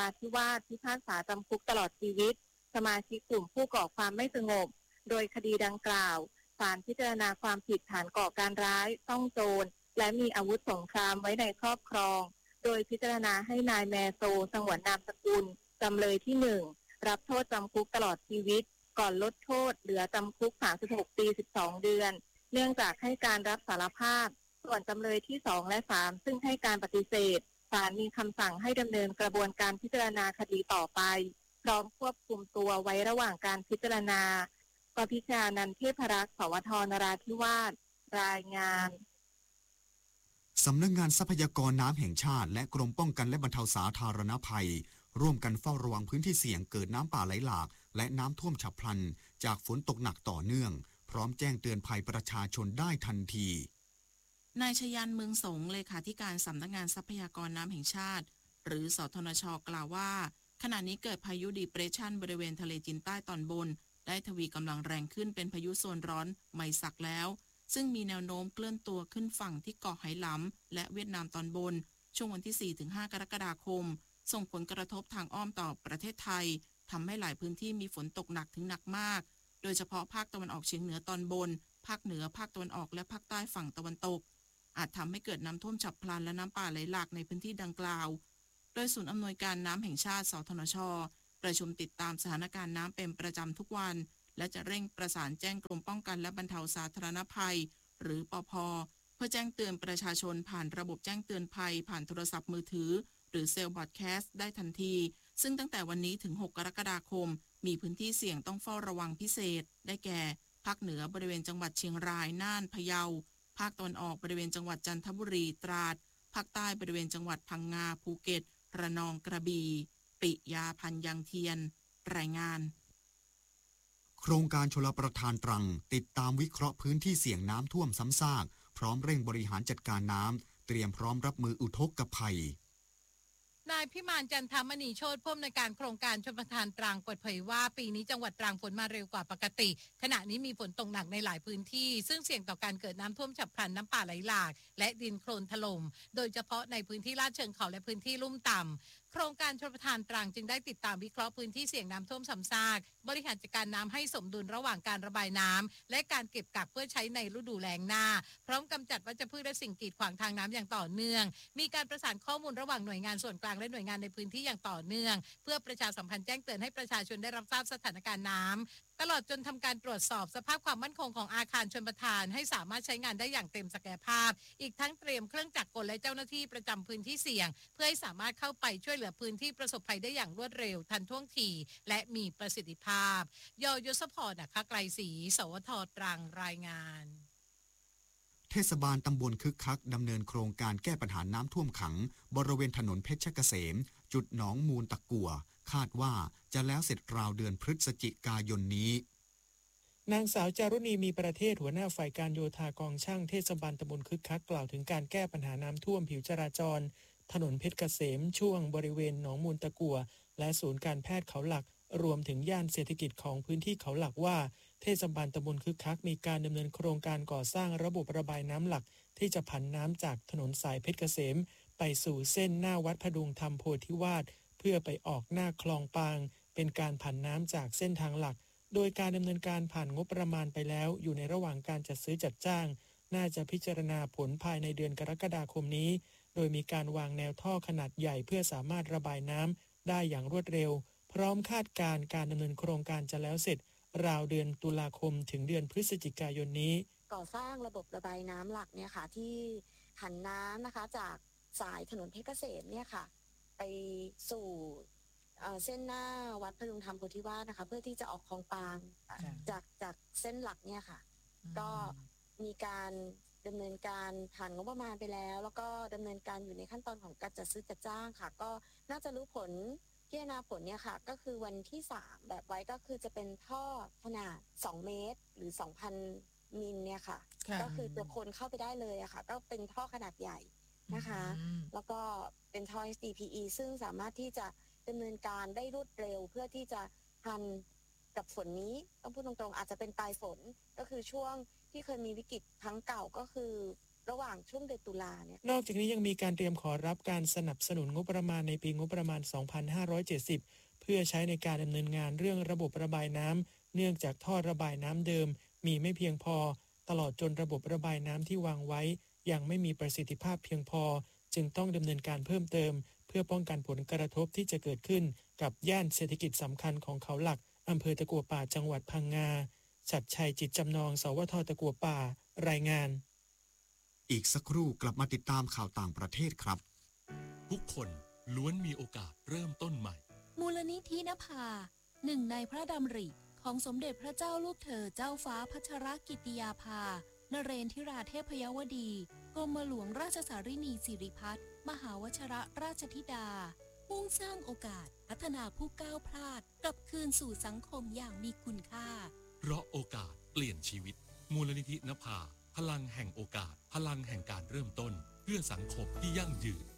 ราธิวาสพิพากษาจำคุกตลอดชีวิตสมาชิกกลุ่มผู้ก่อความไม่สงบโดยคดีดังกล่าวศาลพิจารณาความผิดฐานก่อการร้ายซ่องโจรและมีอาวุธสงครามไว้ในครอบครองโดยพิจารณาให้นายแมโซสงวนนามสกุลจำเลยที่1รับโทษจำคุกตลอดชีวิตก่อนลดโทษเหลือจำคุก36 ปี12 เดือนเนื่องจากให้การรับสารภาพส่วนจำเลยที่2และ3ซึ่งให้การปฏิเสธศาลมีคำสั่งให้ดำเนินกระบวนการพิจารณาคดีต่อไปพร้อมควบคุมตัวไว้ระหว่างการพิจารณาปพิชานันท์เทพรักษ์สวทนราธิวาสรายงานสำนักงานทรัพยากรน้ำแห่งชาติและกรมป้องกันและบรรเทาสาธารณภัยร่วมกันเฝ้าระวังพื้นที่เสี่ยงเกิดน้ำป่าไหลหลากและน้ำท่วมฉับพลันจากฝนตกหนักต่อเนื่องพร้อมแจ้งเตือนภัยประชาชนได้ทันทีนายชยันต์เมืองสงเลขาธิการสำนักงานทรัพยากรน้ำแห่งชาติหรือสทนช.กล่าวว่าขณะนี้เกิดพายุดีเปรสชันบริเวณทะเลจีนใต้ตอนบนได้ทวีกำลังแรงขึ้นเป็นพายุโซนร้อนไมซักแล้วซึ่งมีแนวโน้มเคลื่อนตัวขึ้นฝั่งที่เกาะไหหลำและเวียดนามตอนบนช่วงวันที่ 4-5 กรกฎาคมส่งผลกระทบทางอ้อมต่อประเทศไทยทำให้หลายพื้นที่มีฝนตกหนักถึงหนักมากโดยเฉพาะภาคตะวันออกเฉียงเหนือตอนบนภาคเหนือภาคตะวันออกและภาคใต้ฝั่งตะวันตกอาจทำให้เกิดน้ำท่วมฉับพลันและน้ำป่าไหลหลากในพื้นที่ดังกล่าวโดยศูนย์อำนวยการน้ำแห่งชาติสทนช.ประชุมติดตามสถานการณ์น้ำเป็นประจำทุกวันและจะเร่งประสานแจ้งกรมป้องกันและบรรเทาสาธารณภัยหรือปภ.เพื่อแจ้งเตือนประชาชนผ่านระบบแจ้งเตือนภัยผ่านโทรศัพท์มือถือหรือเซลล์บอดแคสต์ได้ทันทีซึ่งตั้งแต่วันนี้ถึง6 กรกฎาคมมีพื้นที่เสี่ยงต้องเฝ้าระวังพิเศษได้แก่ภาคเหนือบริเวณจังหวัดเชียงรายน่านพะเยาภาคตะวันออกบริเวณจังหวัดจันทบุรีตราดภาคใต้บริเวณจังหวัดพังงาภูเก็ตระนองกระบี่ปิยาพันยังเทียนรายงานโครงการชลประทานตรังติดตามวิเคราะห์พื้นที่เสี่ยงน้ำท่วมซ้ำซากพร้อมเร่งบริหารจัดการน้ำเตรียมพร้อมรับมืออุทกภัยนายพิมานจันทมณีโชติผู้อำนวยการโครงการชลประทานตรังเปิดเผยว่าปีนี้จังหวัดตรังฝนมาเร็วกว่าปกติขณะนี้มีฝนตกหนักในหลายพื้นที่ซึ่งเสี่ยงต่อการเกิดน้ำท่วมฉับพลันน้ำป่าไหลหลากและดินโคลนถล่มโดยเฉพาะในพื้นที่ลาดเชิงเขาและพื้นที่ลุ่มต่ำโครงการชลประทานตรังจึงได้ติดตามวิเคราะห์พื้นที่เสี่ยงน้ำท่วมซ้ำซากบริหารจัดการน้ำให้สมดุลระหว่างการระบายน้ำและการเก็บกักเพื่อใช้ในฤดูแล้งหน้าพร้อมกำจัดวัชพืชและสิ่งกีดขวางทางน้ำอย่างต่อเนื่องมีการประสานข้อมูลระหว่างหน่วยงานส่วนกลางและหน่วยงานในพื้นที่อย่างต่อเนื่องเพื่อประชาสัมพันธ์แจ้งเตือนให้ประชาชนได้รับทราบสถานการณ์น้ำตลอดจนทำการตรวจสอบสภาพความมั่นคงของอาคารชลประทานให้สามารถใช้งานได้อย่างเต็มศักยภาพอีกทั้งเตรียมเครื่องจักรกลและเจ้าหน้าที่ประจำพื้นที่เสี่ยงเพื่อให้สามารถเข้าไปช่วยเหลือพื้นที่ประสบภัยได้อย่างรวดเร็วทันท่วงทีและมีประสิทธิภาพยศพรนะคะไกลศรีสวทตรังรายงานเทศบาลตำบลคึกคักดำเนินโครงการแก้ปัญหาน้ำท่วมขังบริเวณถนนเพชรเกษมจุดหนองมูลตะกั่วคาดว่าจะแล้วเสร็จราวเดือนพฤศจิกายนนี้นางสาวจารุณีมีประเทศหัวหน้าฝ่ายการโยธากองช่างเทศบาลตำบลคึกคักกล่าวถึงการแก้ปัญหาน้ำท่วมผิวจราจรถนนเพชรเกษมช่วงบริเวณหนองมูลตะกั่วและศูนย์การแพทย์เขาหลักรวมถึงย่านเศรษฐกิจของพื้นที่เขาหลักว่าเทศบาลตำบลคึกคักมีการดำเนินโครงการก่อสร้างระบบระบายน้ำหลักที่จะผันน้ำจากถนนสายเพชรเกษมไปสู่เส้นหน้าวัดพดุงธรรมโพธิวาสเพื่อไปออกหน้าคลองปางเป็นการผันน้ำจากเส้นทางหลักโดยการดำเนินการผ่านงบประมาณไปแล้วอยู่ในระหว่างการจัดซื้อจัดจ้างน่าจะพิจารณาผลภายในเดือนกรกฎาคมนี้โดยมีการวางแนวท่อขนาดใหญ่เพื่อสามารถระบายน้ำได้อย่างรวดเร็วพร้อมคาดการณ์การดำเนินโครงการจะแล้วเสร็จราวเดือนตุลาคมถึงเดือนพฤศจิกายนนี้ก่อสร้างระบบระบายน้ำหลักเนี่ยค่ะที่ผันน้ำนะคะจากสายถนนเพชรเกษมเนี่ยค่ะไปสู่เส้นหน้าวัดพดุงธรรมโพธิวาสนะคะเพื่อที่จะออกคลองปางจากเส้นหลักเนี่ยค่ะก็มีการดำเนินการผ่านงบประมาณไปแล้วก็ดำเนินการอยู่ในขั้นตอนของการจัดซื้อจัดจ้างค่ะก็น่าจะรู้ผลพิจารณาผลเนี่ยค่ะก็คือวันที่3แบบไว้ก็คือจะเป็นท่อขนาด2 เมตรหรือ 2,000 มิลเนี่ยค่ะก็คือตัวคนเข้าไปได้เลยอะค่ะก็เป็นท่อขนาดใหญ่นะคะแล้วก็เป็นท่อ HDPE ซึ่งสามารถที่จะดำเนินการได้รวดเร็วเพื่อที่จะทันกับฝนนี้ต้องพูดตรงๆอาจจะเป็นปลายฝนก็คือช่วงที่เคยมีวิกฤตครั้งเก่าก็คือระหว่างช่วงเดือนตุลาเนี่ยนอกจากนี้ยังมีการเตรียมขอรับการสนับสนุนงบประมาณในปีงบประมาณ 2570 เพื่อใช้ในการดำเนินงานเรื่องระบบระบายน้ำเนื่องจากท่อระบายน้ำเดิมมีไม่เพียงพอตลอดจนระบบระบายน้ำที่วางไว้ยังไม่มีประสิทธิภาพเพียงพอจึงต้องดำเนินการเพิ่มเติมเพื่อป้องกันผลกระทบที่จะเกิดขึ้นกับย่านเศรษฐกิจสำคัญของเขาหลักอำเภอตะกัวป่าจังหวัดพังงาชัดชัยจิตจำนองสวท.ตะกัวป่ารายงานอีกสักครู่กลับมาติดตามข่าวต่างประเทศครับทุกคนล้วนมีโอกาสเริ่มต้นใหม่มูลนิธินภาหนึ่งในพระดำริของสมเด็จพระเจ้าลูกเธอเจ้าฟ้าพัชรกิติยาภานเรนทิราเทพยวดีกรมหลวงราชสารินีสิริพัฒน์มหาวชิรราชธิดามุ่งสร้างโอกาสพัฒนาผู้ก้าวพลาดกลับคืนสู่สังคมอย่างมีคุณค่าเพราะโอกาสเปลี่ยนชีวิตมูลนิธินภาพลังแห่งโอกาสพลังแห่งการเริ่มต้นเพื่อสังคมที่ยั่งยืน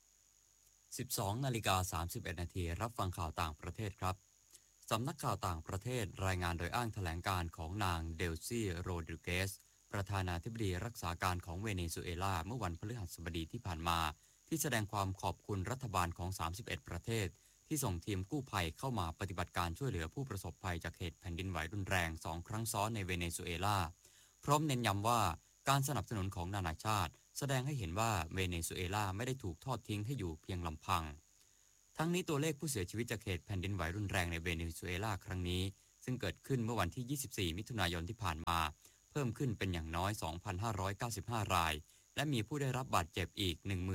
12:31 นาทีรับฟังข่าวต่างประเทศครับสำนักข่าวต่างประเทศรายงานโดยอ้างแถลงการของนางเดลซี่โรดริเกสประธานาธิบดีรักษาการของเวเนซุเอลาเมื่อวันพฤหัสบดีที่ผ่านมาที่แสดงความขอบคุณรัฐบาลของ31ประเทศที่ส่งทีมกู้ภัยเข้ามาปฏิบัติการช่วยเหลือผู้ประสบภัยจากเหตุแผ่นดินไหวรุนแรง2ครั้งซ้อนในเวเนซุเอลาพร้อมเน้นย้ำว่าการสนับสนุนของนานาชาติแสดงให้เห็นว่าเวเนซุเอลาไม่ได้ถูกทอดทิ้งให้อยู่เพียงลำพังทั้งนี้ตัวเลขผู้เสียชีวิตจากเหตุแผ่นดินไหวรุนแรงในเวเนซุเอลาครั้งนี้ซึ่งเกิดขึ้นเมื่อวันที่24มิถุนายนที่ผ่านมาเพิ่มขึ้นเป็นอย่างน้อย 2,595 รายและมีผู้ได้รับบาดเจ็บอีก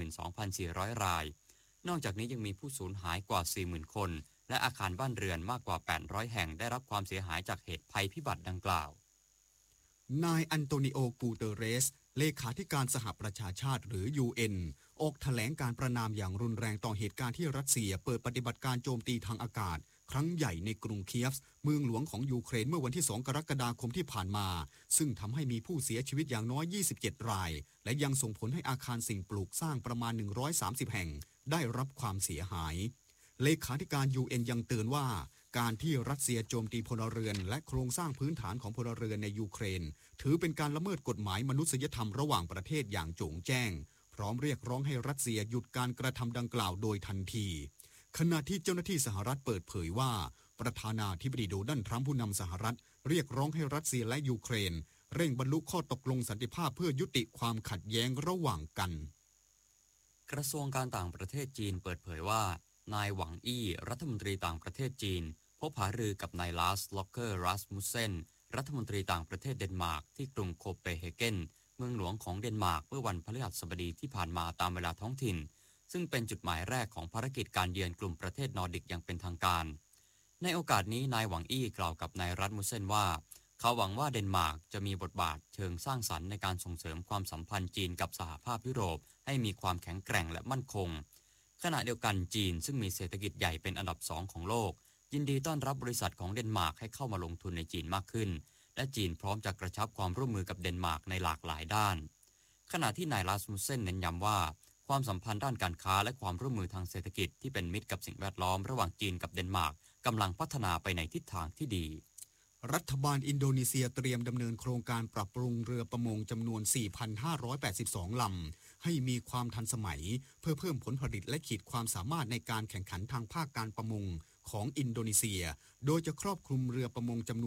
12,400 รายนอกจากนี้ยังมีผู้สูญหายกว่า 40,000 คนและอาคารบ้านเรือนมากกว่า800แห่งได้รับความเสียหายจากเหตุภัยพิบัติดังกล่าวนายอันโตนิโอ กูเตเรสเลขาธิการสหประชาชาติหรือ UN ออกแถลงการประณามอย่างรุนแรงต่อเหตุการณ์ที่รัสเซียเปิดปฏิบัติการโจมตีทางอากาศครั้งใหญ่ในกรุงเคียฟเมืองหลวงของยูเครนเมื่อวันที่ 2 กรกฎาคมที่ผ่านมาซึ่งทำให้มีผู้เสียชีวิตอย่างน้อย27รายและยังส่งผลให้อาคารสิ่งปลูกสร้างประมาณ130แห่งได้รับความเสียหายเลขาธิการ UN ยังเตือนว่าการที่รัสเซียโจมตีพลเรือนและโครงสร้างพื้นฐานของพลเรือนในยูเครนถือเป็นการละเมิดกฎหมายมนุษยธรรมระหว่างประเทศอย่างโจ่งแจ้งพร้อมเรียกร้องให้รัสเซียหยุดการกระทำดังกล่าวโดยทันทีขณะที่เจ้าหน้าที่สหรัฐเปิดเผยว่าประธานาธิบดีโดนัลด์ทรัมป์ผู้นำสหรัฐเรียกร้องให้รัสเซียและยูเครนเร่งบรรลุข้อตกลงสันติภาพเพื่อยุติความขัดแย้งระหว่างกันกระทรวงการต่างประเทศจีนเปิดเผยว่านายหวังอี้รัฐมนตรีต่างประเทศจีนพบหารือกับนายลาสล็อกเกอร์รัสมุสเซนรัฐมนตรีต่างประเทศเดนมาร์กที่กรุงโคเปนเฮเกนเมืองหลวงของเดนมาร์กเมื่อวันพฤหัสบดีที่ผ่านมาตามเวลาท้องถิ่นซึ่งเป็นจุดหมายแรกของภารกิจการเยือนกลุ่มประเทศนอร์ดิกอย่างเป็นทางการในโอกาสนี้นายหวังอี้กล่าวกับนายรัสมุสเซนว่าเขาหวังว่าเดนมาร์กจะมีบทบาทเชิงสร้างสรรค์ในการส่งเสริมความสัมพันธ์จีนกับสหภาพยุโรปให้มีความแข็งแกร่งและมั่นคงขณะเดียวกันจีนซึ่งมีเศรษฐกิจใหญ่เป็นอันดับ2ของโลกยินดีต้อนรับบริษัทของเดนมาร์กให้เข้ามาลงทุนในจีนมากขึ้นและจีนพร้อมจะกระชับความร่วมมือกับเดนมาร์กในหลากหลายด้านขณะที่นายรัสมุสเซนเน้นย้ำว่าความสัมพันธ์ด้านการค้าและความร่วมมือทางเศรษฐกิจที่เป็นมิตรกับสิ่งแวดล้อมระหว่างจีนกับเดนมาร์กกำลังพัฒนาไปในทิศทางที่ดีรัฐบาลอินโดนีเซียเตรียมดำเนินโครงการปรับปรุงเรือประมงจำนวน 4,582 ลำให้มีความทันสมัยเพื่อเพิ่มผลผลิตและขีดความสามารถในการแข่งขันทางภาคการประมงของอินโดนีเซียโดยจะครอบคลุมเรือประมงจำนวน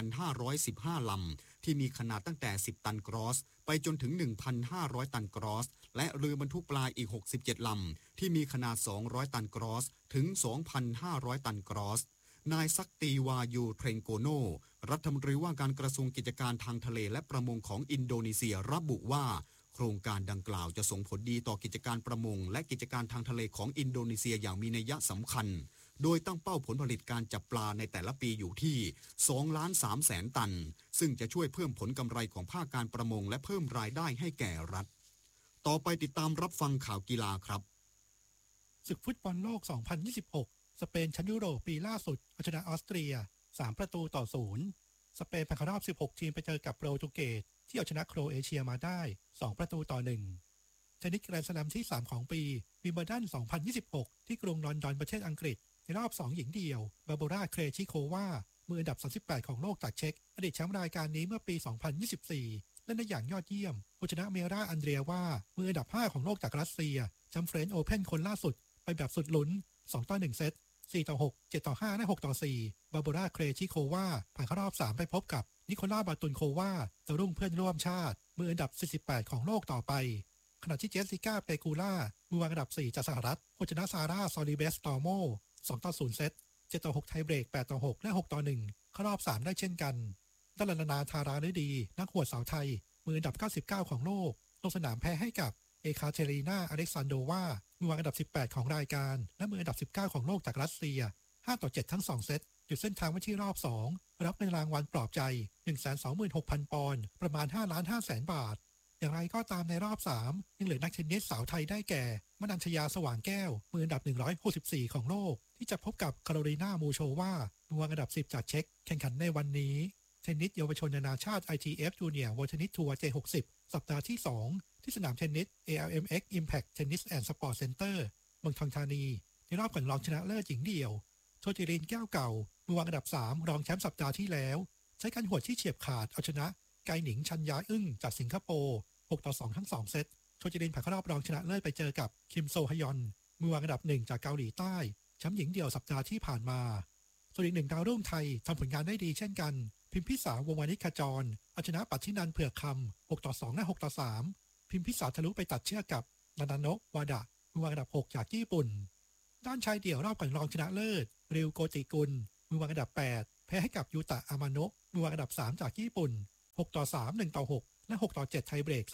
4,515 ลำที่มีขนาดตั้งแต่ 10 ตันกรอสไปจนถึง 1,500 ตันกรอสและเรือบรรทุกปลาอีก 67 ลำที่มีขนาด 200 ตันกรอสถึง 2,500 ตันกรอสนายซักตีวายูเทรนโกโนรัฐมนตรีว่าการกระทรวงกิจการทางทะเลและประมงของอินโดนีเซียระบุว่าโครงการดังกล่าวจะส่งผลดีต่อกิจการประมงและกิจการทางทะเลของอินโดนีเซียอย่างมีนัยสำคัญโดยตั้งเป้าผลผลิตการจับปลาในแต่ละปีอยู่ที่ 2,300,000 ตันซึ่งจะช่วยเพิ่มผลกำไรของภาคการประมงและเพิ่มรายได้ให้แก่รัฐต่อไปติดตามรับฟังข่าวกีฬาครับศึกฟุตบอลโลก 2026 สเปนแชมป์ยุโรปปีล่าสุดเอาชนะออสเตรีย 3-0 สเปนผ่านเข้ารอบ 16 ทีมไปเจอกับโปรตุเกสที่เอาชนะโครเอเชียมาได้ 2-1 เทนนิสแกรนด์สแลมที่ 3 ของปีวิมเบิลดัน 2026 ที่กรุงลอนดอนประเทศอังกฤษในรอบ 2 หญิงเดี่ยวบาร์โบรา เครชิโความืออันดับ 38 ของโลกจากเช็กอดีตแชมป์รายการนี้เมื่อปี 2024 เล่นได้อย่างยอดเยี่ยมผู้ชนะเมราอันเดรียว่ามืออันดับ5ของโลกจากรัสเซียแชมป์เฟรนช์โอเพ่นคนล่าสุดไปแบบสุดลุ้น2-1 เซต4-6 7-5และ6-4บาร์โบราเครชิโควาผ่านเข้ารอบ3ไปพบกับนิโคล่าบาตุนโควาดาวรุ่งเพื่อนร่วมชาติมืออันดับ48ของโลกต่อไปขณะที่เจสสิก้าเปกูล่ามือวางอันดับ4จากสหรัฐผู้ชนะซาร่าซอลิเบสตอร์โม2-0 เซต7-6 ไทยเบรก8-6และ6-1เข้ารอบ3ได้เช่นกันด้านนาธาราฤดีนักหวดสาวไทยมืออันดับ99ของโลกลงสนามแพ้ให้กับเอคาเทรีนาอเล็กซานโดวามือวางอันดับ18ของรายการและมืออันดับ19ของโลกจากรัสเซีย5-7ทั้ง2เซตหยุดเส้นทางไว้ที่รอบ2รับเงินรางวัลปลอบใจ 126,000 ปอนด์ประมาณ5,500,000 บาทอย่างไรก็ตามในรอบ3ยังเหลือนักเทนนิสสาวไทยได้แก่มนัญชยาสว่างแก้วมืออันดับ164ของโลกที่จะพบกับคาโรลีนามูโชวามือวางอันดับ10จากเช็กแข่งขันในวันนี้เทนนิสเยาวชนนานาชาติ ITF Junior World Tennis Tour J60 สัปดาห์ที่2ที่สนามเทนนิส ALMX Impact Tennis and Sport Center เมืองทองธานีในรอบก่อนรองชนะเลิศหญิงเดี่ยวโชติรินแก้วเก่ามือวางอันดับ3รองแชมป์สัปดาห์ที่แล้วใช้การหวดที่เฉียบขาดเอาชนะไกหนิงชัญญาอึ้งจากสิงคโปร์6-2ทั้ง2เซตโชติรินผ่านเข้ารอบรองชนะเลิศไปเจอกับคิมโซฮยอนมือวางอันดับ1จากเกาหลีใต้แชมป์หญิงเดี่ยวสัปดาห์ที่ผ่านมาส่วนอีก1ดาวรุ่งไทยทำผลงานได้ดีเช่นกันพิมพิสาวงวานิชขจรเอาชนะปัทชินันเผือกคำ6-2และ6-3พิมพิสาทะลุไปตัดเชือกกับนานาโนะวาดะมือวางอันดับ6จากญี่ปุ่นด้านชายเดี่ยวรอบก่อนรองชนะเลิศริวโกติกุลมือวางอันดับ8แพ้ให้กับยูตะอามาโนะมือวางอันดับ3จากญี่ปุ่น6-3 1-6และ6-7ไทยเบรก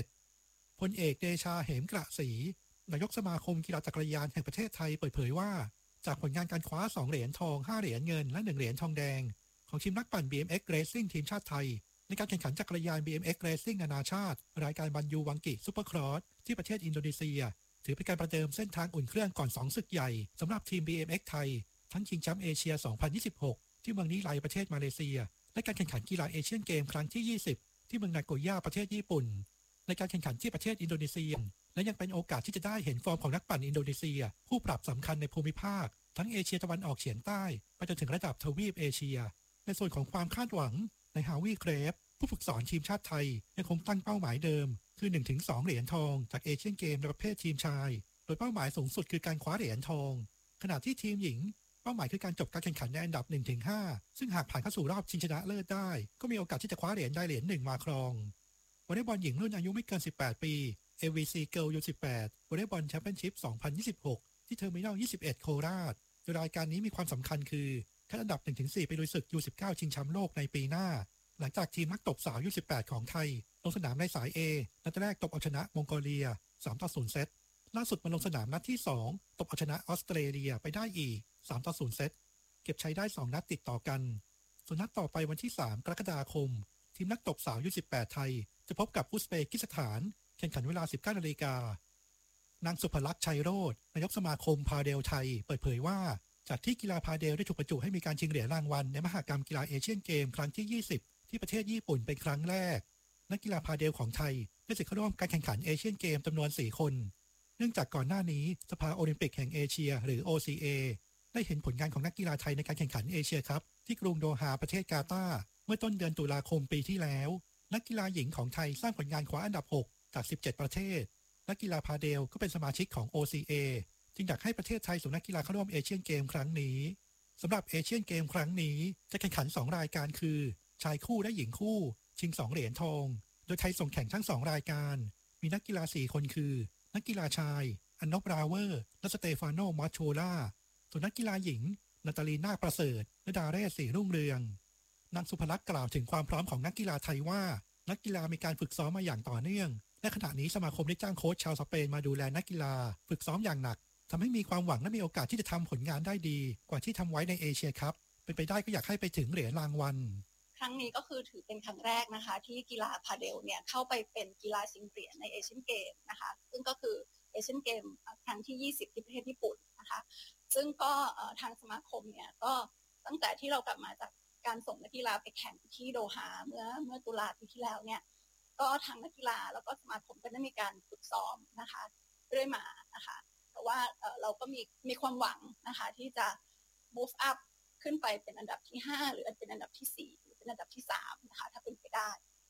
3-7พลเอกเดชาเหมกระศรีนายกสมาคมกีฬาจักรยานแห่งประเทศไทยเปิดเผยว่าจากผลงานการคว้า2เหรียญทอง5เหรียญเงินและ1เหรียญทองแดงของทีมนักปั่น BMX Racing ทีมชาติไทยในการแข่งขันจักรยาน BMX Racing นานาชาติรายการบันยูวังกิซุปเปอร์ครอสที่ประเทศอินโดนีเซียถือเป็นการประเดิมเส้นทางอุ่นเครื่องก่อน2ศึกใหญ่สำหรับทีม BMX ไทยทั้งชิงแชมป์เอเชีย 2026 ที่เมืองนิไลประเทศมาเลเซียและการแข่งขันกีฬาเอเชียนเกมครั้งที่20ที่เมืองนาโกย่าประเทศญี่ปุ่นในการแข่งขันที่ประเทศอินโดนีเซียและยังเป็นโอกาสที่จะได้เห็นฟอร์มของนักปั่นอินโดนีเซียผู้ปรับสำคัญในภูมิภาคทั้งเอเชียตะวันออกเฉียงใต้ไปจนถึงระดับทวีปเอเชียในส่วนของความคาดหวังในฮาวิเครฟผู้ฝึกสอนทีมชาติไทยยังคงตั้งเป้าหมายเดิมคือ 1-2 เหรียญทองจากเอเชียนเกมในประเภททีมชายโดยเป้าหมายสูงสุดคือการคว้าเหรียญทองขณะที่ทีมหญิงเป้าหมายคือการจบการแข่งขันในอันดับ 1-5 ซึ่งหากผ่านเข้าสู่รอบชิงชนะเลิศได้ก็มีโอกาสที่จะคว้าเหรียญได้เหรียญ1มาครองวอลเลย์บอลหญิงรุ่นอายุไม่เกิน18 ปี AVC Girl U18 วอลเลย์บอลแชมเปี้ยนชิพ 2026 ที่เทอร์มินัล 21 โคราชโดยรายการนี้มีความสำคัญคือคัดอันดับ 1-4 ไปลุยศึก U19 ชิงแชมป์โลกในปีหน้าหลังจากทีมนักตบสาว U18 ของไทยลงสนามในสาย A นัดแรกตบเอาชนะมองโกเลีย 3-0 เซตล่าสุดมาลงสนามนัดที่2ตบเอาชนะออสเตรเลียไปได้อีก 3-0 เซตเก็บใช้ได้2นัดติดต่อกันส่วนนัดต่อไปวันที่3กรกฎาคมทีมนักตบสาว U18 ไทยจะพบกับอุซเบกิสถานแข่งขันเวลา 19 นาฬิกานางสุภลักษณ์ชัยโรจน์นายกสมาคมพาเดลไทยเปิดเผยว่าจากที่กีฬาพาเดลได้ถูกบรรจุให้มีการชิงเหรียญรางวัลในมหกรรมกีฬาเอเชียนเกมครั้งที่20ที่ประเทศญี่ปุ่นเป็นครั้งแรกนักกีฬาพาเดลของไทยได้สิทธิ์เข้าร่วมการแข่งขันเอเชียนเกมจำนวน4คนเนื่องจากก่อนหน้านี้สภาโอลิมปิกแห่งเอเชียหรือ OCA ได้เห็นผลงานของนักกีฬาไทยในการแข่งขันเอเชียคัพที่กรุงโดฮาประเทศกาตาร์เมื่อต้นเดือนตุลาคมปีที่แล้วนักกีฬาหญิงของไทยสร้างผลงานคว้าอันดับ6จาก17ประเทศนักกีฬาพาเดลก็เป็นสมาชิกของ OCA จึงอยากให้ประเทศไทยส่งนักกีฬาเข้าร่วมเอเชียนเกมครั้งนี้สำหรับเอเชียนเกมครั้งนี้จะแข่งขัน2รายการคือชายคู่และหญิงคู่ชิง2เหรียญทองโดยไทยส่งแข่งทั้ง2รายการมีนักกีฬา4คนคือนักกีฬาชายอันนบราเวอร์และสเตฟานโนมอชโชล่าส่วนนักกีฬาหญิงนาตาลีนาประเสริฐและดาเรศศรีรุ่งเรืองนางสุภลักษณ์กล่าวถึงความพร้อมของนักกีฬาไทยว่านักกีฬามีการฝึกซ้อมมาอย่างต่อเนื่องและขณะนี้สมาคมได้จ้างโค้ชชาวสเปนมาดูแลนักกีฬาฝึกซ้อมอย่างหนักทำให้มีความหวังและมีโอกาสที่จะทำผลงานได้ดีกว่าที่ทำไว้ในเอเชียคัพเป็นไปได้ก็อยากให้ไปถึงเหรียญรางวัลครั้งนี้ก็คือถือเป็นครั้งแรกนะคะที่กีฬาพาเดลเนี่ยเข้าไปเป็นกีฬาชิงเหรียญในเอเชียนเกมนะคะซึ่งก็คือเอเชียนเกมครั้งที่20ที่ประเทศญี่ปุ่นนะคะซึ่งก็ทางสมาคมเนี่ยก็ตั้งแต่ที่เรากลับมาจากการส่งนักกีฬาไปแข่งที่โดฮาเมื่อตุลาปีที่แล้วเนี่ยก็ทางนักกีฬาแล้วก็สมาคมก็ได้มีการฝึกซ้อมนะคะเรื่อยมานะคะแต่ว่าเราก็มีความหวังนะคะที่จะ move up ขึ้นไปเป็นอันดับที่5หรือเป็นอันดับที่4หรือเป็นอันดับที่3นะคะถ้าเป็นไปได้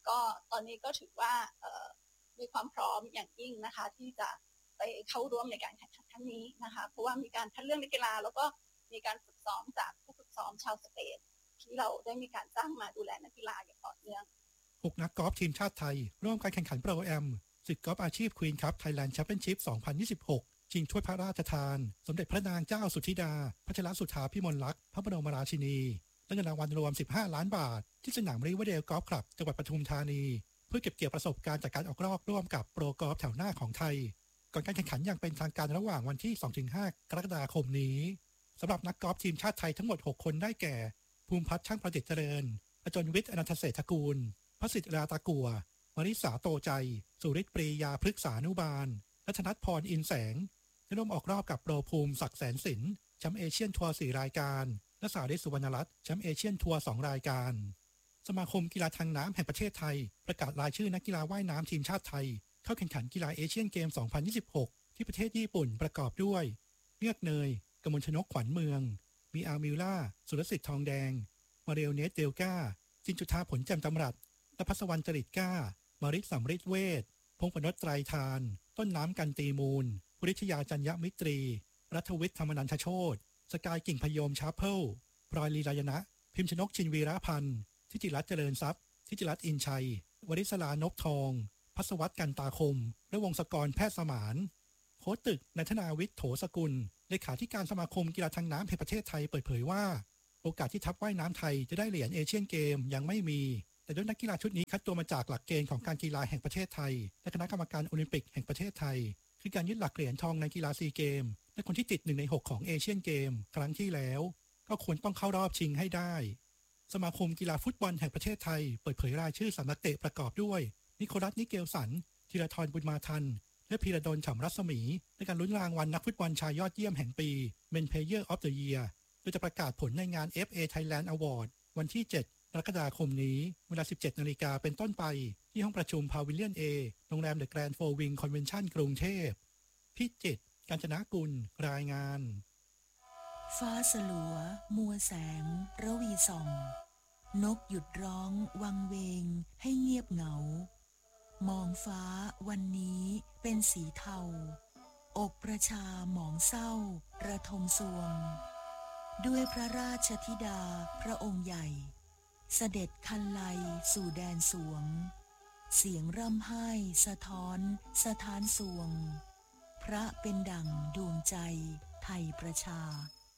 ก็ตอนนี้ก็ถือว่ามีความพร้อมอย่างยิ่งนะคะที่จะไปเข้าร่วมในการแข่งขันครั้งนี้นะคะเพราะว่ามีการคัดเลือกนักกีฬาแล้วก็มีการฝึกซ้อมจากผู้ฝึกซ้อมชาวสเปนที่เราได้มีการจ้างมาดูแลนักกีฬาอย่างต่อเนื่อง 6 นักกอล์ฟทีมชาติไทยร่วมการแข่งขันโปรแอมศึกกอล์ฟอาชีพควีนคัพไทยแลนด์แชมเปี้ยนชิพ 2026 ชิงถ้วยพระราชทานสมเด็จพระนางเจ้าสุธิดาพัชรสุธาพิมลลักษณ์พระบรมราชินีและเงินรางวัลรวม15 ล้านบาทที่สนามริเวอร์เดลกอล์ฟคลับจังหวัดปทุมธานีเพื่อเก็บเกี่ยวประสบการณ์จากการออกรอบร่วมกับโปรกอล์ฟแถวหน้าของไทยก่อนการแข่งขันอย่างเป็นทางการระหว่างวันที่ 2-5 กรกฎาคมนี้สำหรับนักกอล์ฟทีมชาติไทยทั้งหมด6 คนได้แก่ภูมิพัฒน์ช่างประดิษฐ์เจริญอจรวิทย์อนันทเศรษฐกูลพระสิทธิ์ราตากัวมาริสาโตใจสุริศปรียาพฤกษานุบาลรัชนัทพรอินแสงได้ร่วมออกรอบกับโปรภูมิศักดิ์แสนสินแชมป์เอเชียนทัวร์4 รายการและสาริศสุวรรณรัตน์แชมป์เอเชียนทัวร์2 รายการสมาคมกีฬาทางน้ำแห่งประเทศไทยประกาศรายชื่อนักกีฬาว่ายน้ำทีมชาติไทยเข้าแข่งขันกีฬาเอเชียนเกม 2026 ที่ประเทศญี่ปุ่นประกอบด้วยเงือกเนยกมลชนกขวัญเมืองมีอามิลล่าสุรสิทธิ์ทองแดงมาเรลเนสเดลกาจินจุธาผลแจ่มตำรัสและพัศวรรณจริตก้ามาริสสำริดเวทพงษ์ปนดไตรทานต้นน้ำกันตีมูลปุริชยาจัญญมิตรีรัฐวิทย์ธรรมนันทโชติสกายกิ่งพยมชาเพิลพลอยลีลายนะพิมพ์ชนกชินวีระพันธ์ทิติรัตน์เจริญทรัพย์ทิติรัตน์อินชัยวริศรานพทองพัศวัตกันตาคมและวงศกรแพทย์สมานโค้ชตึกนันทนาวิทย์โถสกุลเลขาธิการสมาคมกีฬาทางน้ำแห่งประเทศไทยเปิดเผยว่าโอกาสที่ทัพว่ายน้ำไทยจะได้เหรียญเอเชียนเกมยังไม่มีแต่ด้วยนักกีฬาชุดนี้คัดตัวมาจากหลักเกณฑ์ของการกีฬาแห่งประเทศไทยและคณะกรรมการโอลิมปิกแห่งประเทศไทยคือการยึดหลักเหรียญทองในกีฬาซีเกมและคนที่ติด1 ใน 6ของเอเชียนเกมครั้งที่แล้วก็ควรต้องเข้ารอบชิงให้ได้สมาคมกีฬาฟุตบอลแห่งประเทศไทยเปิดเผยรายชื่อ3 นักเตะประกอบด้วยนิโคลัสนิเกลสันธีรทรบุญมาทันและพีระดลฉ่ำรัศมีในการลุ้นรางวัลนักฟุตบอลชายยอดเยี่ยมแห่งปี Men Player of the Year โดยจะประกาศผลในงาน FA Thailand Award วันที่ 7 กรกฎาคมนี้เวลา 17 นาฬิกาเป็นต้นไปที่ห้องประชุมพาวิเลียน A โรงแรมเดอะแกรนด์โฟร์วิงคอนเวนชั่นกรุงเทพพิจิตรกาญจนกุลรายงานฟ้าสลัวมัวแสงระวีส่องนกหยุดร้องวังเวงให้เงียบเหงามองฟ้าวันนี้เป็นสีเทาอกประชาหมองเศร้าระทมสวงด้วยพระราชธิดาพระองค์ใหญ่เสด็จคันไลสู่แดนสวงเสียงร่ำไห้สะท้อนสถานสวงพระเป็นดั่งดวงใจไทยประชา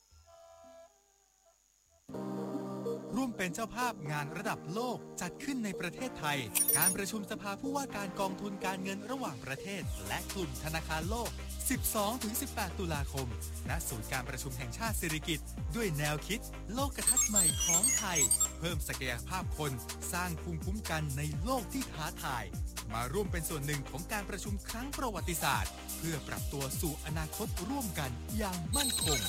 ร่วมเป็นเจ้าภาพงานระดับโลกจัดขึ้นในประเทศไทยการประชุมสภาผู้ว่าการกองทุนการเงินระหว่างประเทศและกลุ่มธนาคารโลก 12-18 ตุลาคมณศูนย์การประชุมแห่งชาติสิริกิติ์ด้วยแนวคิดโลกทัศน์ใหม่ของไทยเพิ่มศักยภาพคนสร้างภูมิคุ้มกันในโลกที่ท้าทายมาร่วมเป็นส่วนหนึ่งของการประชุมครั้งประวัติศาสตร์เพื่อปรับตัวสู่อนาคตร่วมกันอย่างมั่นคง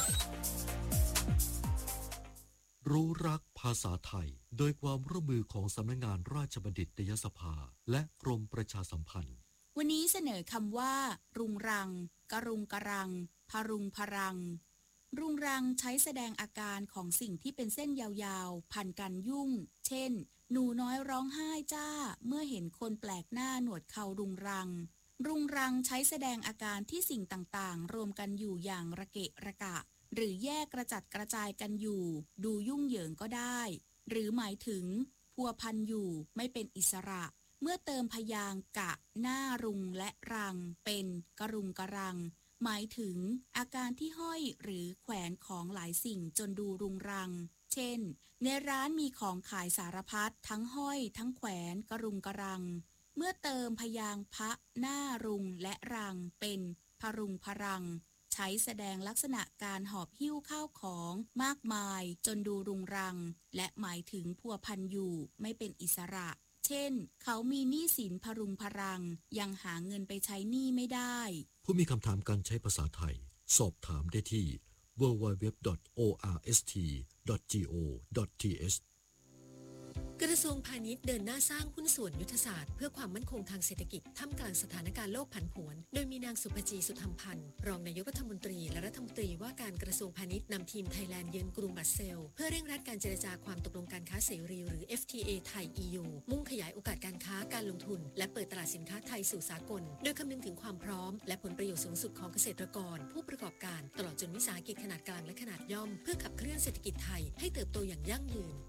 รู้รักภาษาไทยโดยความร่วมมือของสำนักงานราชบัณฑิตยสภาและกรมประชาสัมพันธ์วันนี้เสนอคำว่ารุงรังกรุงกรังพรุงพรังรุงรังใช้แสดงอาการของสิ่งที่เป็นเส้นยาวๆพันกันยุ่งเช่นหนูน้อยร้องไห้จ้าเมื่อเห็นคนแปลกหน้าหนวดเขารุงรังรุงรังใช้แสดงอาการที่สิ่งต่างๆรวมกันอยู่อย่างระเกะระกะหรือแยกกระจัดกระจายกันอยู่ดูยุ่งเหยิงก็ได้หรือหมายถึงพัวพันอยู่ไม่เป็นอิสระเมื่อเติมพยางค์กะหน้ารุงและรังเป็นกรุงกรังหมายถึงอาการที่ห้อยหรือแขวนของหลายสิ่งจนดูรุงรังเช่นในร้านมีของขายสารพัดทั้งห้อยทั้งแขวนกรุงกรังเมื่อเติมพยางค์พะหน้ารุงและรังเป็นพรุงพรังใช้แสดงลักษณะการหอบหิ้วข้าวของมากมายจนดูรุงรังและหมายถึงพัวพันอยู่ไม่เป็นอิสระเช่นเขามีหนี้สินพรุงพรังยังหาเงินไปใช้หนี้ไม่ได้ผู้มีคำถามการใช้ภาษาไทยสอบถามได้ที่ www.orst.go.th กระทรวงพาณิชย์เดินหน้าสร้างหุ้นส่วนยุทธศาสตร์เพื่อความมั่นคงทางเศรษฐกิจท่ามกลางสถานการณ์โลกผันผวนโดยมีนางสุภจีสุธรรมพันธ์รองนายกรัฐมนตรีและรัฐมนตรีว่าการกระทรวงพาณิชย์นำทีมไทยแลนด์เยือนกรุงบรัสเซลส์เพื่อเร่งรัดการเจรจาความตกลงการค้าเสรีหรือ FTA ไทย EU มุ่งขยายโอกาสการค้าการลงทุนและเปิดตลาดสินค้าไทยสู่สากลโดยคำนึงถึงความพร้อมและผลประโยชน์สูงสุดของเกษตรกรผู้ประกอบการตลอดจนวิสาหกิจขนาดกลางและขนาดย่อมเพื่อขับเคลื่อนเศรษฐกิจไทยให้เติบโตอย่างยั่งยืน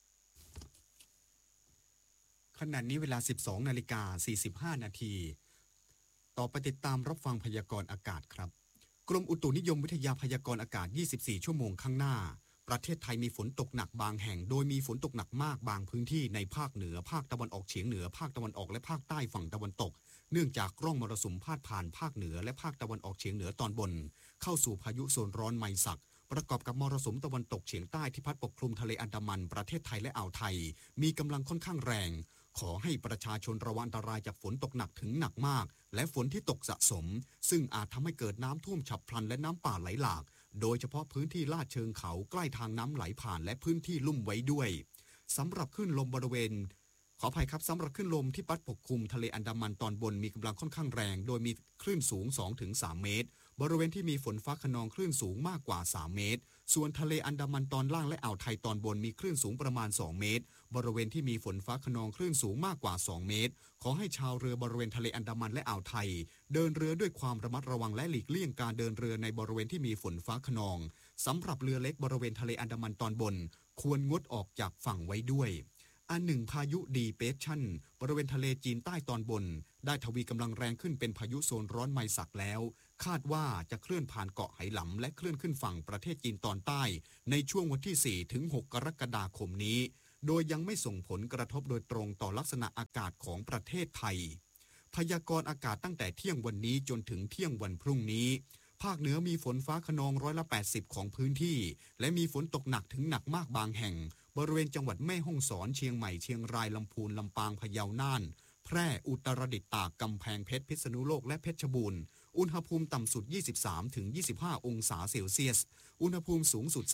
ขณะนี้เวลา 12:45 นาทีต่อไปติดตามรับฟังพยากรณ์อากาศครับกรมอุตุนิยมวิทยาพยากรณ์อากาศ24ชั่วโมงข้างหน้าประเทศไทยมีฝนตกหนักบางแห่งโดยมีฝนตกหนักมากบางพื้นที่ในภาคเหนือภาคตะวันออกเฉียงเหนือภาคตะวันออกและภาคใต้ฝั่งตะวันตกเนื่องจากร่องมรสุมพาดผ่านภาคเหนือและภาคตะวันออกเฉียงเหนือตอนบนเข้าสู่พายุโซนร้อนไมศักประกอบกับมรสุมตะวันตกเฉียงใต้ที่พัดปกคลุมทะเลอันดามันประเทศไทยและอ่าวไทยมีกำลังค่อนข้างแรงขอให้ประชาชนระวังอันตรายจากฝนตกหนักถึงหนักมากและฝนที่ตกสะสมซึ่งอาจทำให้เกิดน้ำท่วมฉับพลันและน้ำป่าไหลหลากโดยเฉพาะพื้นที่ลาดเชิงเขาใกล้ทางน้ำไหลผ่านและพื้นที่ลุ่มไว้ด้วยสำหรับคลื่นลมบริเวณขออภัยครับสำหรับคลื่นลมที่พัดปกคลุมทะเลอันดามันตอนบนมีกำลังค่อนข้างแรงโดยมีคลื่นสูง 2-3 เมตรบริเวณที่มีฝนฟ้าคะนองคลื่นสูงมากกว่า3เมตรส่วนทะเลอันดามันตอนล่างและอ่าวไทยตอนบนมีคลื่นสูงประมาณ2เมตรบริเวณที่มีฝนฟ้าคะนองคลื่นสูงมากกว่า2เมตรขอให้ชาวเรือบริเวณทะเลอันดามันและอ่าวไทยเดินเรือด้วยความระมัดระวังและหลีกเลี่ยงการเดินเรือในบริเวณที่มีฝนฟ้าคะนองสำหรับเรือเล็กบริเวณทะเลอันดามันตอนบนควรงดออกจากฝั่งไว้ด้วยอันหนึ่งพายุดีเปรสชั่นบริเวณทะเลจีนใต้ตอนบนได้ทวีกำลังแรงขึ้นเป็นพายุโซนร้อนไมศักแล้วคาดว่าจะเคลื่อนผ่านเกาะไหหลำและเคลื่อนขึ้นฝั่งประเทศจีนตอนใต้ในช่วงวันที่ 4-6 กรกฎาคมนี้โดยยังไม่ส่งผลกระทบโดยตรงต่อลักษณะอากาศของประเทศไทยพยากรณ์อากาศตั้งแต่เที่ยงวันนี้จนถึงเที่ยงวันพรุ่งนี้ภาคเหนือมีฝนฟ้าคะนอง80%ของพื้นที่และมีฝนตกหนักถึงหนักมากบางแห่งบริเวณจังหวัดแม่ฮ่องสอนเชียงใหม่เชียงรายลำพูนลำปางพะเยาน่านแพร่อุตรดิตถ์ตากกำแพงเพชรพิษณุโลกและเพชรบูรณ์อุณหภูมิต่ำสุด 23-25 องศาเซลเซียสอุณหภูมิสูงสุด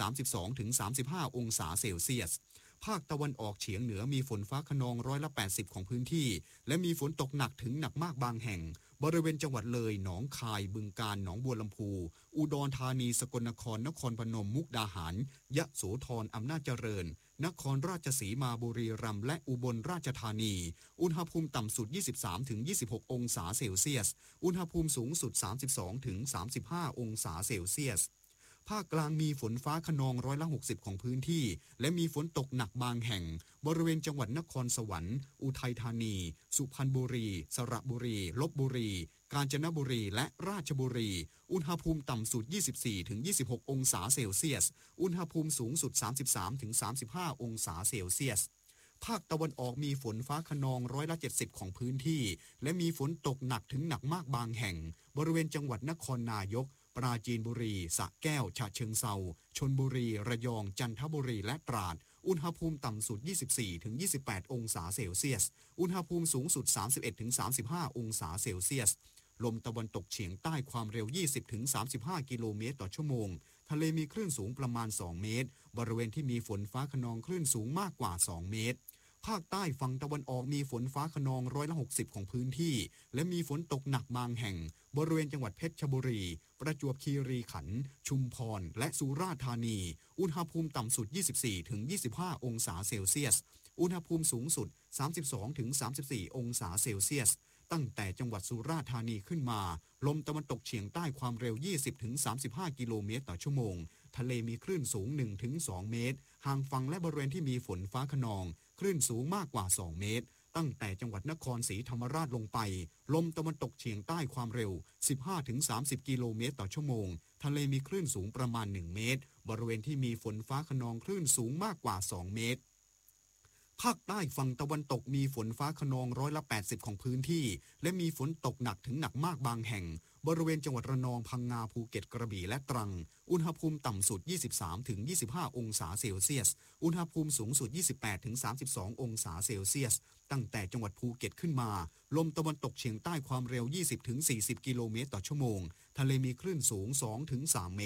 32-35 องศาเซลเซียสภาคตะวันออกเฉียงเหนือมีฝนฟ้าคะนอง80%ของพื้นที่และมีฝนตกหนักถึงหนักมากบางแห่งบริเวณจังหวัดเลยหนองคายบึงกาฬหนองบัวลำพูอุดรธานีสกลนครนครพนมมุกดาหารยะโสธรอำนาจเจริญนครราชสีมาบุรีรัมย์และอุบลราชธานีอุณหภูมิต่ำสุด 23-26 องศาเซลเซียสอุณหภูมิสูงสุด 32-35 องศาเซลเซียสภาคกลางมีฝนฟ้าคะนอง60%ของพื้นที่และมีฝนตกหนักบางแห่งบริเวณจังหวัดนครสวรรค์อุทัยธานีสุพรรณบุรีสระบุรีลพบุรีกาญจนบุรีและราชบุรีอุณหภูมิต่ำสุด 24-26 องศาเซลเซียสอุณหภูมิสูงสุด 33-35 องศาเซลเซียสภาคตะวันออกมีฝนฟ้าคะนอง70%ของพื้นที่และมีฝนตกหนักถึงหนักมากบางแห่งบริเวณจังหวัดนครนายกปราจีนบุรีสระแก้วฉะเชิงเทราชลบุรีระยองจันทบุรีและตราดอุณหภูมิต่ำสุด 24-28 องศาเซลเซียสอุณหภูมิสูงสุด 31-35 องศาเซลเซียสลมตะวันตกเฉียงใต้ความเร็ว 20-35 กิโลเมตรต่อชั่วโมงทะเลมีคลื่นสูงประมาณ2เมตรบริเวณที่มีฝนฟ้าคะนองคลื่นสูงมากกว่า2เมตรภาคใต้ฝั่งตะวันออกมีฝนฟ้าคะนอง60%ของพื้นที่และมีฝนตกหนักบางแห่งบริเวณจังหวัดเพชรบุรีประจวบคีรีขันธ์ชุมพรและสุราษฎร์ธานีอุณหภูมิต่ำสุด 24-25 องศาเซลเซียสอุณหภูมิสูงสุด 32-34 องศาเซลเซียสตั้งแต่จังหวัดสุราษฎร์ธานีขึ้นมาลมตะวันตกเฉียงใต้ความเร็ว 20-35 กิโลเมตรต่อชั่วโมงทะเลมีคลื่นสูง 1-2 เมตรห่างฝั่งและบริเวณที่มีฝนฟ้าคะนองคลื่นสูงมากกว่า2เมตรตั้งแต่จังหวัดนครศรีธรรมราชลงไปลมตะวันตกเฉียงใต้ความเร็ว 15-30 กิโลเมตรต่อชั่วโมงทะเลมีคลื่นสูงประมาณ1เมตรบริเวณที่มีฝนฟ้าคะนองคลื่นสูงมากกว่า2เมตรภาคใต้ฝั่งตะวันตกมีฝนฟ้าคะนอง80%ของพื้นที่และมีฝนตกหนักถึงหนักมากบางแห่งบริเวณจังหวัดระนองพังงาภูเก็ตกระบี่และตรังอุณหภูมิต่ำสุด 23-25 องศาเซลเซียสอุณหภูมิสูงสุด 28-32 องศาเซลเซียสตั้งแต่จังหวัดภูเก็ตขึ้นมาลมตะวันตกเฉียงใต้ความเร็ว 20-40 กิโลเมตรต่อชั่วโมงทะเลมีคลื่นสูง 2-3 เมตร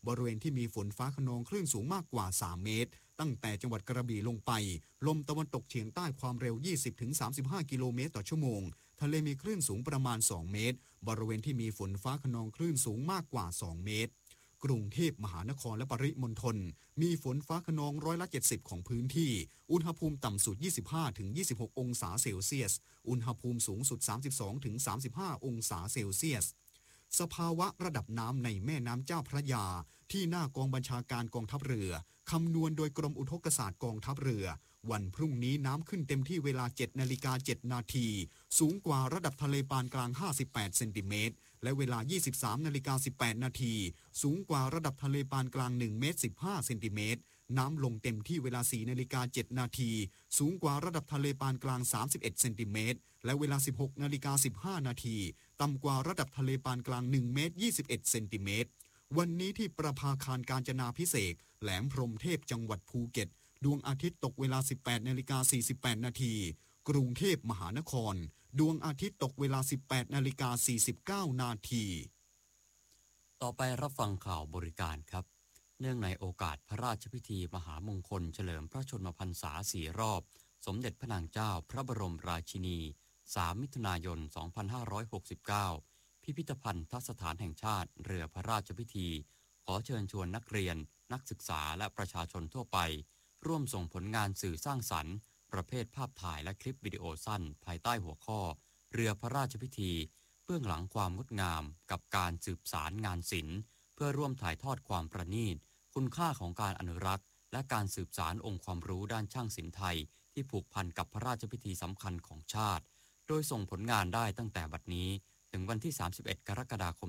บริเวณที่มีฝนฟ้าคะนองคลื่นสูงมากกว่า3 เมตรตั้งแต่จังหวัดกระบี่ลงไปลมตะวันตกเฉียงใต้ความเร็ว 20-35 กิโลเมตรต่อชั่วโมงทะเลมีคลื่นสูงประมาณ2 เมตรบริเวณที่มีฝนฟ้าคะนองคลื่นสูงมากกว่า2 เมตรกรุงเทพมหานครและปริมณฑลมีฝนฟ้าคะนอง70%ของพื้นที่อุณหภูมิต่ำสุด 25-26 องศาเซลเซียสอุณหภูมิสูงสุด 32-35 องศาเซลเซียสสภาวะระดับน้ำในแม่น้ำเจ้าพระยาที่หน้ากองบัญชาการกองทัพเรือคำนวณโดยกรมอุทกศาสตร์กองทัพเรือวันพรุ่งนี้น้ำขึ้นเต็มที่เวลา 7:07 นาทีสูงกว่าระดับทะเลปานกลาง58 เซนติเมตรและเวลา 23:18 นาทีสูงกว่าระดับทะเลปานกลาง1 เมตร 15 เซนติเมตรน้ำลงเต็มที่เวลา 4:07 นาทีสูงกว่าระดับทะเลปานกลาง31 เซนติเมตรและเวลา 16:15 นาทีต่ำกว่าระดับทะเลปานกลาง1 เมตร 21 เซนติเมตรวันนี้ที่ประภาคารกาญจนาภิเษกแหลมพรหมเทพจังหวัดภูเก็ตดวงอาทิตย์ตกเวลา 18:48 นาทีกรุงเทพมหานครดวงอาทิตย์ตกเวลา 18:49 นาทีต่อไปรับฟังข่าวบริการครับเนื่องในโอกาสพระราชพิธีมหามงคลเฉลิมพระชนมพรรษา4 รอบสมเด็จพระนางเจ้าพระบรมราชินี3 มิถุนายน 2569พิพิธภัณฑสถานแห่งชาติเรือพระราชพิธีขอเชิญชวนนักเรียนนักศึกษาและประชาชนทั่วไปร่วมส่งผลงานสื่อสร้างสรรค์ประเภทภาพถ่ายและคลิปวิดีโอสั้นภายใต้หัวข้อเรือพระราชพิธีเบื้องหลังความงดงามกับการสืบสารงานศิลป์เพื่อร่วมถ่ายทอดความประณีตคุณค่าของการอนุรักษ์และการสืบสานองค์ความรู้ด้านช่างศิลป์ไทยที่ผูกพันกับพระราชพิธีสำคัญของชาติโดยส่งผลงานได้ตั้งแต่บัดนี้ถึงวันที่ 31 กรกฎาคม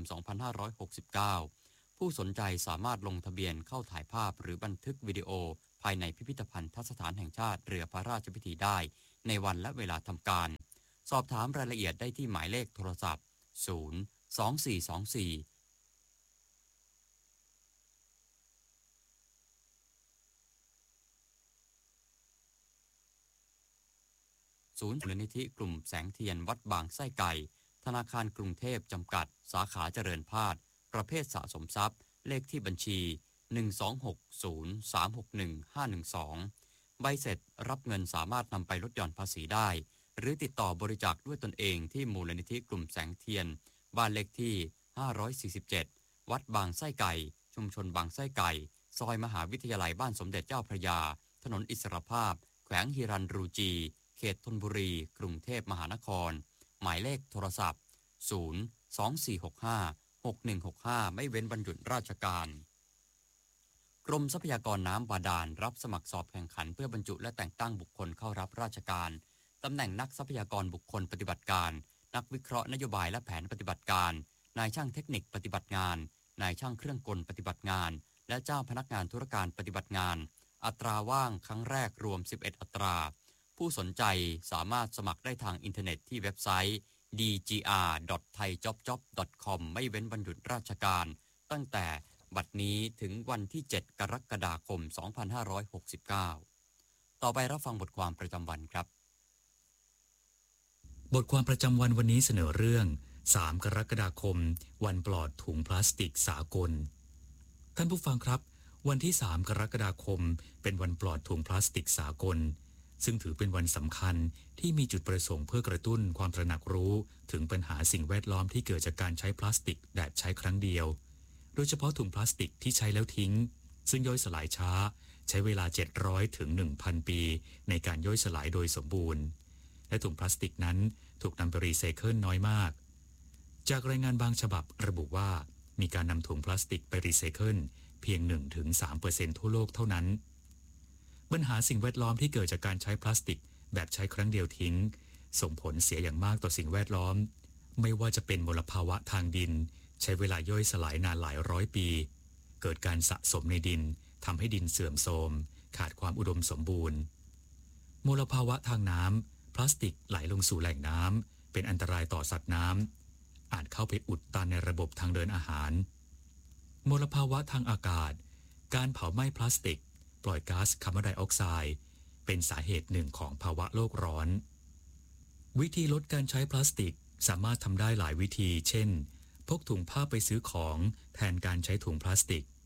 2569 ผู้สนใจสามารถลงทะเบียนเข้าถ่ายภาพหรือบันทึกวิดีโอภายในพิพิธภัณฑสถานแห่งชาติเรือพระราชพิธีได้ในวันและเวลาทำการสอบถามรายละเอียดได้ที่หมายเลขโทรศัพท์ 02424ศูนย์มูลนิธิกลุ่มแสงเทียนวัดบางไส้ไก่ธนาคารกรุงเทพจำกัดสาขาเจริญพาดประเภทสะสมทรัพย์เลขที่บัญชี 12603615512 ใบเสร็จรับเงินสามารถนำไปลดหย่อนภาษีได้หรือติดต่อบริจาคด้วยตนเองที่มูลนิธิกลุ่มแสงเทียนบ้านเลขที่547วัดบางไส้ไก่ชุมชนบางไส้ไก่ซอยมหาวิทยาลัยบ้านสมเด็จเจ้าพระยาถนนอิสรภาพแขวงฮิรัญรูจีเขตธนบุรีกรุงเทพมหานครหมายเลขโทรศัพท์ 024656165 ไม่เว้นวันหยุดราชการกรมทรัพยากรน้ำบาดาลรับสมัครสอบแข่งขันเพื่อบรรจุและแต่งตั้งบุคคลเข้ารับราชการตำแหน่งนักทรัพยากรบุคคลปฏิบัติการนักวิเคราะห์นโยบายและแผนปฏิบัติการนายช่างเทคนิคปฏิบัติงานนายช่างเครื่องกลปฏิบัติงานและเจ้าพนักงานธุรการปฏิบัติงานอัตราว่างครั้งแรกรวม11อัตราผู้สนใจสามารถสมัครได้ทางอินเทอร์เน็ตที่เว็บไซต์ dgr.thaijobjob.com ไม่เว้นวันหยุดราชการตั้งแต่บัดนี้ถึงวันที่ 7 กรกฎาคม 2569 ต่อไปรับฟังบทความประจำวันครับบทความประจำวันวันนี้เสนอเรื่อง3 กรกฎาคมวันปลอดถุงพลาสติกสากลท่านผู้ฟังครับวันที่3 กรกฎาคมเป็นวันปลอดถุงพลาสติกสากลซึ่งถือเป็นวันสำคัญที่มีจุดประสงค์เพื่อกระตุ้นความตระหนักรู้ถึงปัญหาสิ่งแวดล้อมที่เกิดจากการใช้พลาสติกแบบใช้ครั้งเดียวโดยเฉพาะถุงพลาสติกที่ใช้แล้วทิ้งซึ่งย่อยสลายช้าใช้เวลา700ถึง 1,000 ปีในการย่อยสลายโดยสมบูรณ์และถุงพลาสติกนั้นถูกนำไปรีไซเคิลน้อยมากจากรายงานบางฉบับระบุว่ามีการนำถุงพลาสติกไปรีไซเคิลเพียง 1-3% ทั่วโลกเท่านั้นปัญหาสิ่งแวดล้อมที่เกิดจากการใช้พลาสติกแบบใช้ครั้งเดียวทิ้งส่งผลเสียอย่างมากต่อสิ่งแวดล้อมไม่ว่าจะเป็นมลภาวะทางดินใช้เวลาย่อยสลายนานหลายร้อยปีเกิดการสะสมในดินทำให้ดินเสื่อมโทรมขาดความอุดมสมบูรณ์มลภาวะทางน้ำพลาสติกไหลลงสู่แหล่งน้ำเป็นอันตรายต่อสัตว์น้ำอาจเข้าไปอุดตันในระบบทางเดินอาหารมลภาวะทางอากาศการเผาไหม้พลาสติกปล่อยก๊าซคาร์บอนไดออกไซด์เป็นสาเหตุหนึ่งของภาวะโลกร้อนวิธีลดการใช้พลาสติกสามารถทำได้หลายวิธีเช่นพกถุงผ้าไปซื้อของแทนการใช้ถุงพลาสติก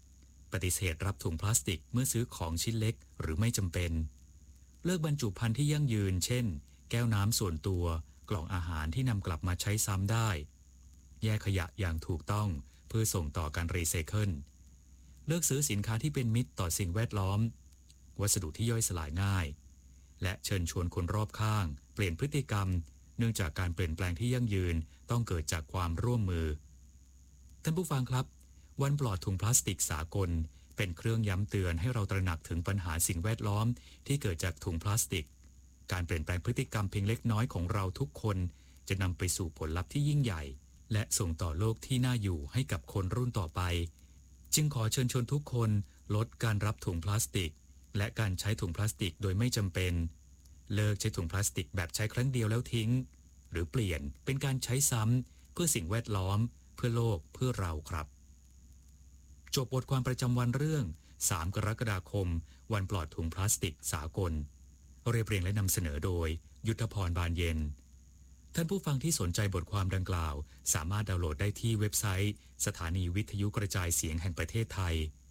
ปฏิเสธรับถุงพลาสติกเมื่อซื้อของชิ้นเล็กหรือไม่จำเป็นเลือกบรรจุภัณฑ์ที่ยั่งยืนเช่นแก้วน้ำส่วนตัวกล่องอาหารที่นำกลับมาใช้ซ้ำได้แยกขยะอย่างถูกต้องเพื่อส่งต่อการรีไซเคิลเลือกซื้อสินค้าที่เป็นมิตรต่อสิ่งแวดล้อมวัสดุที่ย่อยสลายง่ายและเชิญชวนคนรอบข้างเปลี่ยนพฤติกรรมเนื่องจากการเปลี่ยนแปลงที่ยั่งยืนต้องเกิดจากความร่วมมือท่านผู้ฟังครับวันปลอดถุงพลาสติกสากลเป็นเครื่องย้ำเตือนให้เราตระหนักถึงปัญหาสิ่งแวดล้อมที่เกิดจากถุงพลาสติกการเปลี่ยนแปลงพฤติกรรมเพียงเล็กน้อยของเราทุกคนจะนำไปสู่ผลลัพธ์ที่ยิ่งใหญ่และส่งต่อโลกที่น่าอยู่ให้กับคนรุ่นต่อไปจึงขอเชิญชวนทุกคนลดการรับถุงพลาสติกและการใช้ถุงพลาสติกโดยไม่จำเป็นเลิกใช้ถุงพลาสติกแบบใช้ครั้งเดียวแล้วทิ้งหรือเปลี่ยนเป็นการใช้ซ้ำเพื่อสิ่งแวดล้อมเพื่อโลกเพื่อเราครับจบบทความประจำวันเรื่อง3กรกฎาคมวันปลอดถุงพลาสติกสากลเรียบเรียงและนำเสนอโดยยุทธพรบานเย็นท่านผู้ฟังที่สนใจบทความดังกล่าวสามารถดาวน์โหลดได้ที่เว็บไซต์สถานีวิทยุกระจายเสียงแห่งประเทศไทย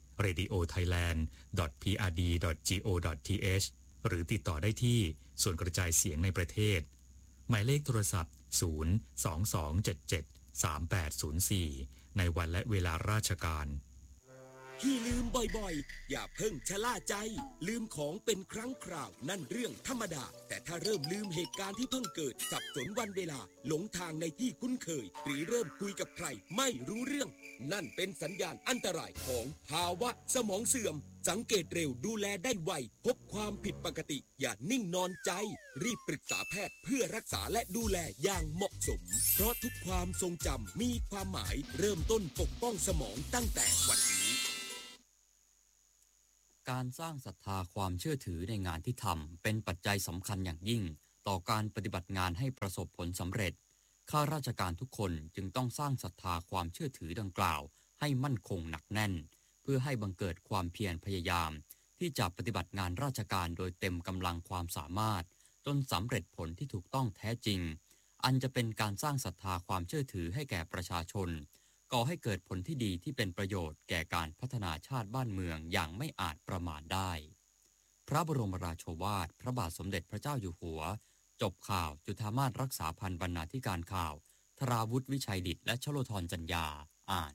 radiothailand.prd.go.th หรือติดต่อได้ที่ส่วนกระจายเสียงในประเทศหมายเลขโทรศัพท์022773804ในวันและเวลาราชการที่ลืมบ่อยๆอย่าเพิ่งชะล่าใจลืมของเป็นครั้งคราวนั่นเรื่องธรรมดาแต่ถ้าเริ่มลืมเหตุการณ์ที่เพิ่งเกิดสับสนวันเวลาหลงทางในที่คุ้นเคยหรือเริ่มคุยกับใครไม่รู้เรื่องนั่นเป็นสัญญาณอันตรายของภาวะสมองเสื่อมสังเกตเร็วดูแลได้ไวพบความผิดปกติอย่านิ่งนอนใจรีบปรึกษาแพทย์เพื่อรักษาและดูแลอย่างเหมาะสมเพราะทุกความทรงจำมีความหมายเริ่มต้นปกป้องสมองตั้งแต่วันนี้การสร้างศรัทธาความเชื่อถือในงานที่ทำเป็นปัจจัยสำคัญอย่างยิ่งต่อการปฏิบัติงานให้ประสบผลสำเร็จข้าราชการทุกคนจึงต้องสร้างศรัทธาความเชื่อถือดังกล่าวให้มั่นคงหนักแน่นเพื่อให้บังเกิดความเพียรพยายามที่จะปฏิบัติงานราชการโดยเต็มกำลังความสามารถจนสำเร็จผลที่ถูกต้องแท้จริงอันจะเป็นการสร้างศรัทธาความเชื่อถือให้แก่ประชาชนก่อให้เกิดผลที่ดีที่เป็นประโยชน์แก่การพัฒนาชาติบ้านเมืองอย่างไม่อาจประมาทได้พระบรมราโชวาทพระบาทสมเด็จพระเจ้าอยู่หัวจบข่าวจุฑามาสรักษาพันธ์บรรณาธิการข่าวธราวุฒิวิชัยดิษฐ์และชโลธรจัญญาอ่าน